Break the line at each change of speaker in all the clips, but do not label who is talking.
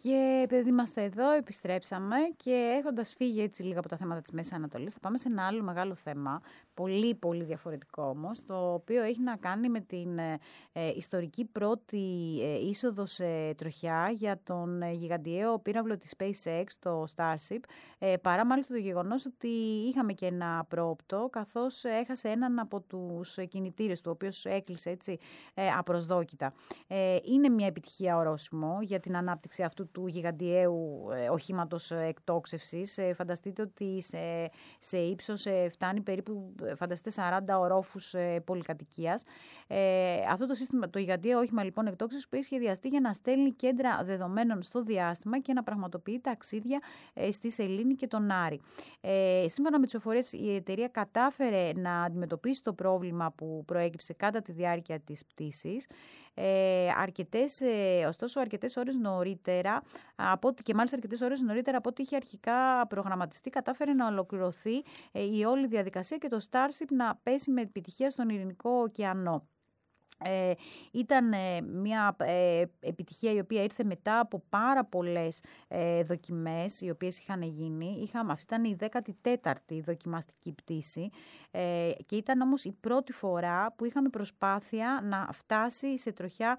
Και επειδή είμαστε εδώ, επιστρέψαμε και έχοντας φύγει έτσι λίγο από τα θέματα της Μέσης Ανατολής, θα πάμε σε ένα άλλο μεγάλο θέμα, πολύ πολύ διαφορετικό όμως, το οποίο έχει να κάνει με την ιστορική πρώτη είσοδο σε τροχιά για τον γιγαντιαίο πύραυλο της SpaceX, το Starship, παρά μάλιστα το γεγονός ότι είχαμε και ένα προόπτο, καθώς έχασε έναν από τους κινητήρες του, ο οποίος έκλεισε έτσι απροσδόκητα. Είναι μια επιτυχία ορόσημο για την ανάπτυξη αυτού του γιγαντιαίου οχήματος εκτόξευσης. Φανταστείτε ότι σε ύψος φτάνει περίπου, φανταστείτε, 40 ορόφους πολυκατοικίας. Αυτό το σύστημα, το γιγαντιαίο όχημα λοιπόν εκτόξευσης, που έχει σχεδιαστεί για να στέλνει κέντρα δεδομένων στο διάστημα και να πραγματοποιεί ταξίδια στη Σελήνη και τον Άρη. Σύμφωνα με τις πληροφορίες, η εταιρεία κατάφερε να αντιμετωπίσει το πρόβλημα που προέκυψε κατά τη διάρκεια της πτήσης. Ωστόσο, αρκετές ώρες νωρίτερα, από ό,τι είχε αρχικά προγραμματιστεί, κατάφερε να ολοκληρωθεί η όλη διαδικασία και το Starship να πέσει με επιτυχία στον Ειρηνικό ωκεανό. Ήταν μια επιτυχία η οποία ήρθε μετά από πάρα πολλές δοκιμές οι οποίες είχαν γίνει. Αυτή ήταν η 14η δοκιμαστική πτήση και ήταν όμως η πρώτη φορά που είχαμε προσπάθεια να φτάσει σε τροχιά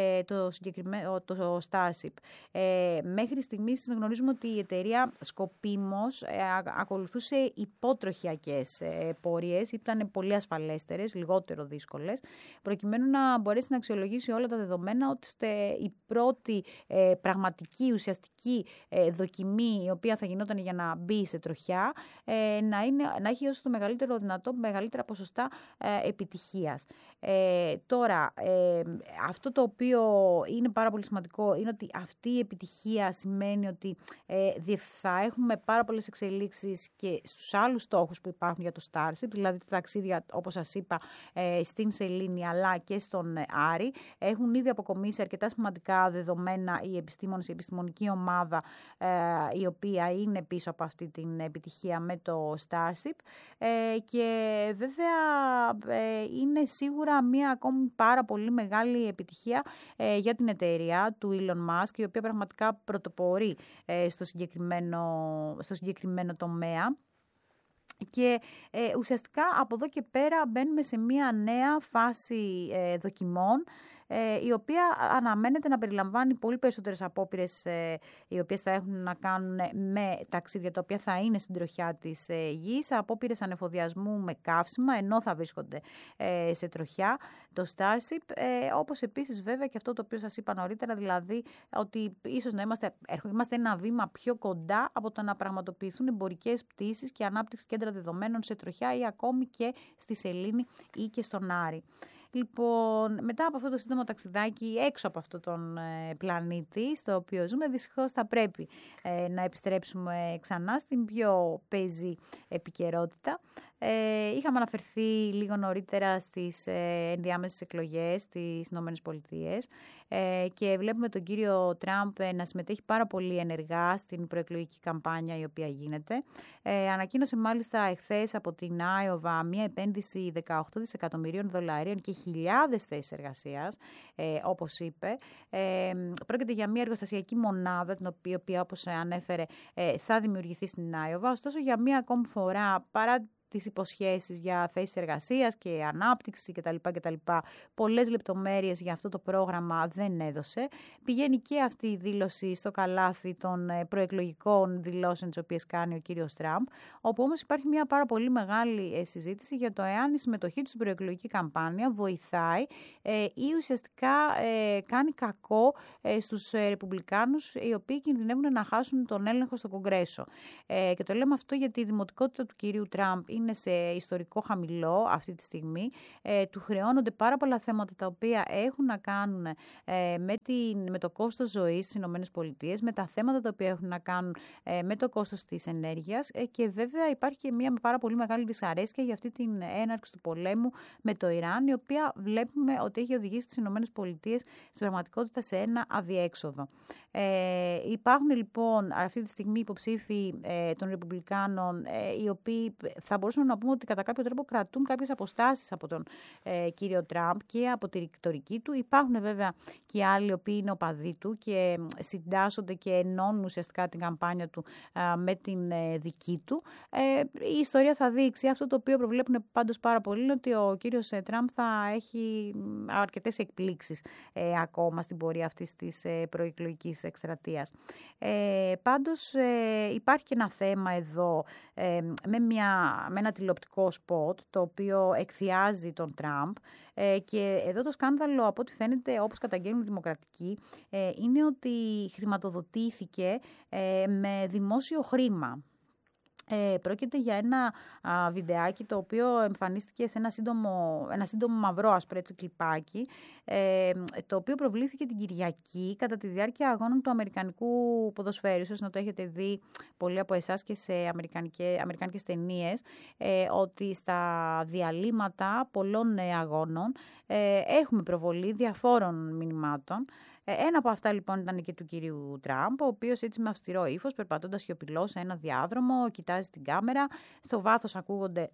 το Starship. Μέχρι στιγμής γνωρίζουμε ότι η εταιρεία σκοπίμως ακολουθούσε υπότροχιακές πορείες, ήταν πολύ ασφαλέστερες, λιγότερο δύσκολες, προκειμένου να μπορέσει να αξιολογήσει όλα τα δεδομένα, ώστε η πρώτη πραγματική, ουσιαστική δοκιμή, η οποία θα γινόταν για να μπει σε τροχιά, να έχει όσο το μεγαλύτερο δυνατό, μεγαλύτερα ποσοστά επιτυχίας. Τώρα, αυτό το οποίο είναι πάρα πολύ σημαντικό είναι ότι αυτή η επιτυχία σημαίνει ότι θα έχουμε πάρα πολλές εξελίξεις και στους άλλους στόχους που υπάρχουν για το Starship, δηλαδή τα ταξίδια, όπως σας είπα, στην Σελήνη αλλά και στον Άρη. Έχουν ήδη αποκομίσει αρκετά σημαντικά δεδομένα οι επιστήμονες, η επιστημονική ομάδα η οποία είναι πίσω από αυτή την επιτυχία με το Starship, και βέβαια είναι σίγουρα μια ακόμη πάρα πολύ μεγάλη επιτυχία για την εταιρεία του Elon Musk, η οποία πραγματικά πρωτοπορεί στο συγκεκριμένο τομέα. Και ουσιαστικά από εδώ και πέρα μπαίνουμε σε μια νέα φάση δοκιμών, η οποία αναμένεται να περιλαμβάνει πολύ περισσότερες απόπειρες, οι οποίες θα έχουν να κάνουν με ταξίδια τα οποία θα είναι στην τροχιά της γης, απόπειρες ανεφοδιασμού με καύσιμα ενώ θα βρίσκονται σε τροχιά το Starship, όπως επίσης βέβαια και αυτό το οποίο σας είπα νωρίτερα, δηλαδή ότι ίσως να είμαστε ένα βήμα πιο κοντά από το να πραγματοποιηθούν εμπορικές πτήσεις και ανάπτυξη κέντρα δεδομένων σε τροχιά ή ακόμη και στη Σελήνη ή και στον Άρη. Λοιπόν, μετά από αυτό το σύντομο ταξιδάκι έξω από αυτόν τον πλανήτη στο οποίο ζούμε, δυστυχώς θα πρέπει να επιστρέψουμε ξανά στην πιο πεζή επικαιρότητα. Είχαμε αναφερθεί λίγο νωρίτερα στις ενδιάμεσες εκλογές στις ΗΠΑ και βλέπουμε τον κύριο Τραμπ να συμμετέχει πάρα πολύ ενεργά στην προεκλογική καμπάνια η οποία γίνεται. Ανακοίνωσε μάλιστα εχθές από την Άιοβα μια επένδυση 18 δισεκατομμυρίων δολαρίων και χιλιάδες θέσεις εργασίας, όπως είπε. Πρόκειται για μια εργοστασιακή μονάδα, την οποία όπως ανέφερε θα δημιουργηθεί στην Άιοβα. Ωστόσο, για μια ακόμη φορά, παρά τις υποσχέσεις για θέσεις εργασίας και ανάπτυξη κτλ. Πολλές λεπτομέρειες για αυτό το πρόγραμμα δεν έδωσε. Πηγαίνει και αυτή η δήλωση στο καλάθι των προεκλογικών δηλώσεων τις οποίες κάνει ο κύριος Τραμπ, όπου όμως υπάρχει μια πάρα πολύ μεγάλη συζήτηση για το εάν η συμμετοχή του στην προεκλογική καμπάνια βοηθάει ή ουσιαστικά κάνει κακό στους Ρεπουμπλικάνους, οι οποίοι κινδυνεύουν να χάσουν τον έλεγχο στο Κογκρέσο. Και το λέμε αυτό γιατί η δημοτικότητα του κυρίου Τραμπ είναι σε ιστορικό χαμηλό αυτή τη στιγμή. Του χρεώνονται πάρα πολλά θέματα τα οποία έχουν να κάνουν με το κόστος ζωής στις ΗΠΑ, με τα θέματα τα οποία έχουν να κάνουν με το κόστος της ενέργειας, και βέβαια υπάρχει και μια πάρα πολύ μεγάλη δυσαρέσκεια για αυτή την έναρξη του πολέμου με το Ιράν, η οποία βλέπουμε ότι έχει οδηγήσει τις ΗΠΑ στην πραγματικότητα σε ένα αδιέξοδο. Υπάρχουν λοιπόν αυτή τη στιγμή υποψήφοι των Ρεπουμπλικάνων, οι οποίοι θα μπορούσαμε να πούμε ότι κατά κάποιο τρόπο κρατούν κάποιες αποστάσεις από τον κύριο Τραμπ και από τη ρητορική του. Υπάρχουν βέβαια και άλλοι οι οποίοι είναι οπαδοί του και συντάσσονται και ενώνουν ουσιαστικά την καμπάνια του με την δική του. Η ιστορία θα δείξει. Αυτό το οποίο προβλέπουν πάντως πάρα πολύ είναι ότι ο κύριος Τραμπ θα έχει αρκετές εκπλήξεις ακόμα στην πορεία αυτής της προεκλογικής εκστρατείας. Πάντως υπάρχει και ένα θέμα εδώ με ένα τηλεοπτικό σποτ το οποίο εκθιάζει τον Τραμπ και εδώ το σκάνδαλο από ό,τι φαίνεται, όπως καταγγέλνουν οι δημοκρατικοί, είναι ότι χρηματοδοτήθηκε με δημόσιο χρήμα. Πρόκειται για ένα βιντεάκι το οποίο εμφανίστηκε σε ένα σύντομο μαυρό άσπρο κλιπάκι, το οποίο προβλήθηκε την Κυριακή κατά τη διάρκεια αγώνων του αμερικανικού ποδοσφαίρου. Ίσως να το έχετε δει πολλοί από εσάς και σε αμερικανικές ταινίες, ότι στα διαλύματα πολλών αγώνων έχουμε προβολή διαφόρων μηνυμάτων. Ένα από αυτά λοιπόν ήταν και του κυρίου Τραμπ, ο οποίος έτσι με αυστηρό ύφος, περπατώντας σιωπηλός σε ένα διάδρομο, κοιτάζει την κάμερα. Στο βάθος ακούγονται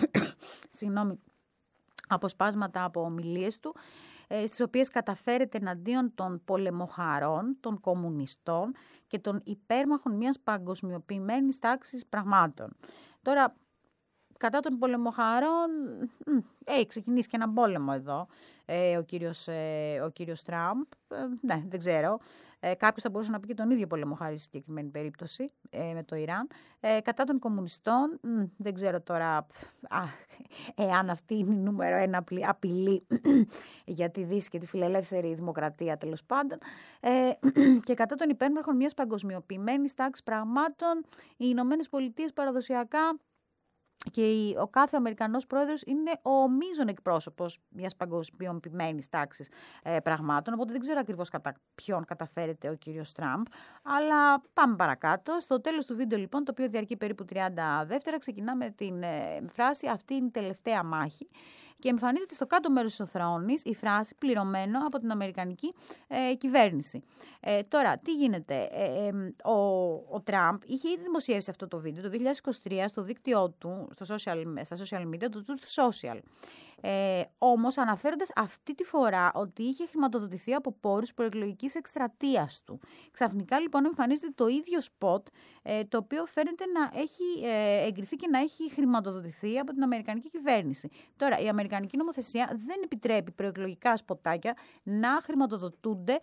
αποσπάσματα από ομιλίες του, στις οποίες καταφέρεται εναντίον των πολεμοχαρών, των κομμουνιστών και των υπέρμαχων μιας παγκοσμιοποιημένης τάξης πραγμάτων. Τώρα, κατά των πολεμοχαρών, έχει ξεκινήσει και ένα πόλεμο εδώ ο κύριος Τραμπ. Ναι, δεν ξέρω. Κάποιος θα μπορούσε να πει και τον ίδιο πολεμοχάρη στη συγκεκριμένη περίπτωση με το Ιράν. Κατά των κομμουνιστών, δεν ξέρω τώρα εάν αυτή είναι η νούμερο ένα απειλή για τη Δύση και τη φιλελεύθερη δημοκρατία, τέλος πάντων. Και κατά των υπέρμαχων μιας παγκοσμιοποιημένης τάξης πραγμάτων, οι Ηνωμένες Πολιτείες παραδοσιακά και ο κάθε Αμερικανός πρόεδρος είναι ο μείζον εκπρόσωπος μιας παγκοσμιοποιημένης τάξης πραγμάτων, οπότε δεν ξέρω ακριβώς κατά ποιον καταφέρεται ο κύριος Τραμπ, αλλά πάμε παρακάτω. Στο τέλος του βίντεο λοιπόν, το οποίο διαρκεί περίπου 30 δεύτερα, ξεκινάμε την φράση «Αυτή είναι η τελευταία μάχη». Και εμφανίζεται στο κάτω μέρος της οθρόνης η φράση «πληρωμένο από την Αμερικανική κυβέρνηση». Τώρα, τι γίνεται. Ο Τραμπ είχε ήδη δημοσιεύσει αυτό το βίντεο το 2023 στο δίκτυό του, στα social media, το Truth Social. Όμως αναφέροντας αυτή τη φορά ότι είχε χρηματοδοτηθεί από πόρους προεκλογικής εκστρατείας του. Ξαφνικά λοιπόν εμφανίζεται το ίδιο σποτ, το οποίο φαίνεται να έχει εγκριθεί και να έχει χρηματοδοτηθεί από την Αμερικανική κυβέρνηση. Τώρα, η Αμερικανική νομοθεσία δεν επιτρέπει προεκλογικά σποτάκια να χρηματοδοτούνται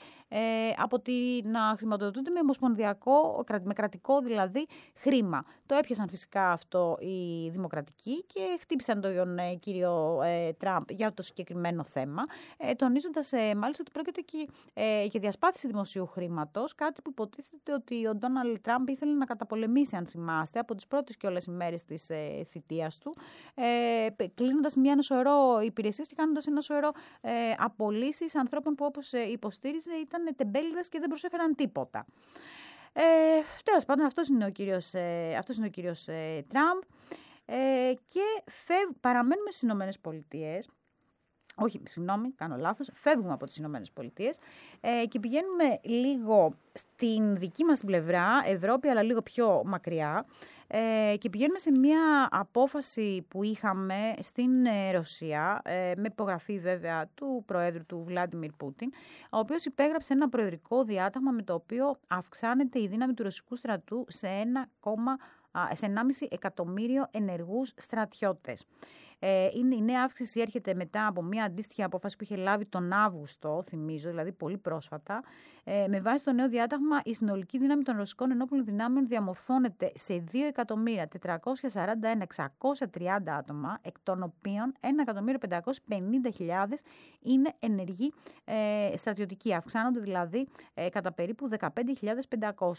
με ομοσπονδιακό, με κρατικό δηλαδή χρήμα. Το έπιασαν φυσικά αυτό οι δημοκρατικοί και χτύπησαν τον κύριο Τραμπ για το συγκεκριμένο θέμα, τονίζοντας μάλιστα ότι πρόκειται και για διασπάθηση δημοσίου χρήματος, κάτι που υποτίθεται ότι ο Ντόναλντ Τραμπ ήθελε να καταπολεμήσει, αν θυμάστε, από τις πρώτες και όλες ημέρες της θητείας του, κλείνοντας ένα σωρό υπηρεσίες και κάνοντας ένα σωρό απολύσεις ανθρώπων που, όπως υποστήριζε, ήταν τεμπέληδες και δεν προσέφεραν τίποτα. Τέλος πάντων, αυτός είναι ο κύριος Τραμπ. Και παραμένουμε στις Ηνωμένες Πολιτείες. Όχι, συγγνώμη, κάνω λάθος. Φεύγουμε από τις Ηνωμένες Πολιτείες και πηγαίνουμε λίγο στην δική μας πλευρά, Ευρώπη, αλλά λίγο πιο μακριά. Και πηγαίνουμε σε μια απόφαση που είχαμε στην Ρωσία, με υπογραφή βέβαια του Προέδρου του Βλάντιμιρ Πούτιν, ο οποίος υπέγραψε ένα προεδρικό διάταγμα με το οποίο αυξάνεται η δύναμη του ρωσικού στρατού σε 1,5 εκατομμύριο ενεργούς στρατιώτες. Η νέα αύξηση έρχεται μετά από μια αντίστοιχη απόφαση που είχε λάβει τον Αύγουστο, θυμίζω, δηλαδή πολύ πρόσφατα. Με βάση το νέο διάταγμα, η συνολική δύναμη των ρωσικών ενόπλων δυνάμεων διαμορφώνεται σε 2.441.630 άτομα, εκ των οποίων 1.550.000 είναι ενεργοί στρατιωτικοί. Αυξάνονται δηλαδή κατά περίπου 15.500.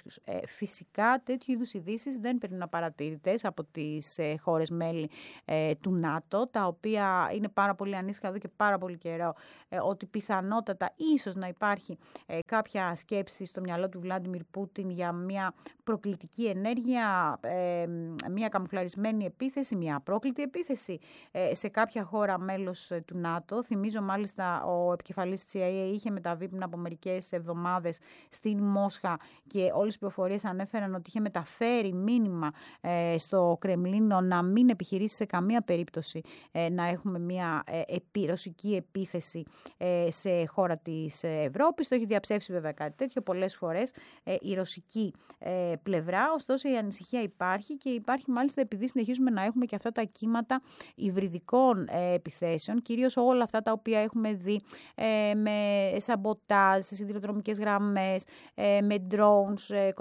Φυσικά τέτοιου είδους ειδήσεις δεν περνούν απαρατήρητες από τις χώρες μέλη του ΝΑΤΟ. ΝΑΤΟ, τα οποία είναι πάρα πολύ ανήσυχα εδώ και πάρα πολύ καιρό, ότι πιθανότατα ίσως να υπάρχει κάποια σκέψη στο μυαλό του Βλάντιμιρ Πούτιν για μια προκλητική ενέργεια, μια καμουφλαρισμένη επίθεση, μια απρόκλητη επίθεση σε κάποια χώρα μέλος του ΝΑΤΟ. Θυμίζω μάλιστα ο επικεφαλής της CIA είχε μεταβεί πριν από μερικές εβδομάδες στην Μόσχα και όλες οι πληροφορίες ανέφεραν ότι είχε μεταφέρει μήνυμα στο Κρεμλίνο να μην επιχειρήσει σε καμία περίπτωση να έχουμε μια ρωσική επίθεση σε χώρα της Ευρώπης. Το έχει διαψεύσει βέβαια κάτι τέτοιο πολλές φορές η ρωσική πλευρά, ωστόσο η ανησυχία υπάρχει και υπάρχει μάλιστα επειδή συνεχίζουμε να έχουμε και αυτά τα κύματα υβριδικών επιθέσεων, κυρίως όλα αυτά τα οποία έχουμε δει με σαμποτάζ σε σιδηροδρομικές γραμμές, με drones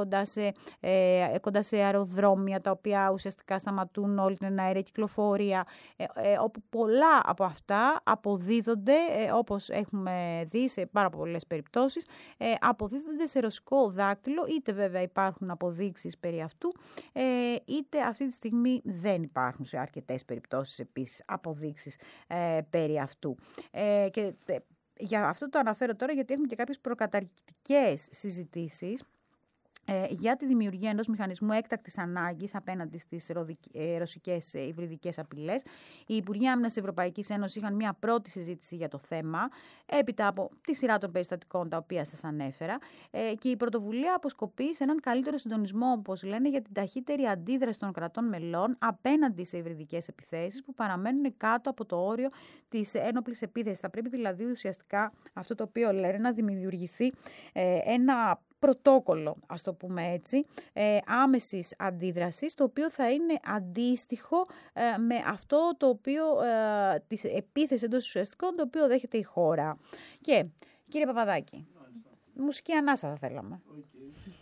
κοντά σε αεροδρόμια τα οποία ουσιαστικά σταματούν όλη την αέρια κυκλοφορία, όπου πολλά από αυτά αποδίδονται, όπως έχουμε δει σε πάρα πολλές περιπτώσεις, αποδίδονται σε ρωσικό δάκτυλο, είτε βέβαια υπάρχουν αποδείξεις περί αυτού, είτε αυτή τη στιγμή δεν υπάρχουν σε αρκετές περιπτώσεις επίσης αποδείξεις περί αυτού. Και για αυτό το αναφέρω τώρα γιατί έχουμε και κάποιες προκαταρκτικές συζητήσεις για τη δημιουργία ενός μηχανισμού έκτακτης ανάγκης απέναντι στις ρωσικές υβριδικές απειλές. Οι Υπουργοί Άμυνας της Ευρωπαϊκής Ένωσης είχαν μια πρώτη συζήτηση για το θέμα, έπειτα από τη σειρά των περιστατικών τα οποία σας ανέφερα, και η πρωτοβουλία αποσκοπεί σε έναν καλύτερο συντονισμό, όπως λένε, για την ταχύτερη αντίδραση των κρατών μελών απέναντι σε υβριδικές επιθέσεις που παραμένουν κάτω από το όριο της ένοπλης επίθεσης. Θα πρέπει δηλαδή ουσιαστικά αυτό το οποίο λένε να δημιουργηθεί ένα πρωτόκολλο, ας το πούμε έτσι, άμεσης αντίδρασης, το οποίο θα είναι αντίστοιχο με αυτό το οποίο, της επίθεσης εντός ουσιαστικών, το οποίο δέχεται η χώρα. Και, κύριε Παπαδάκη, μουσική ανάσα θα θέλαμε. Okay.